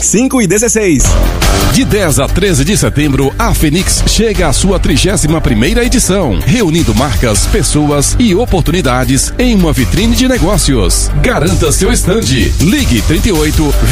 5 e 16. De 10 a 13 de setembro, a Fenix chega à sua 31ª edição, reunindo marcas, pessoas e oportunidades em uma vitrine de negócios. Garanta seu stand. Ligue 38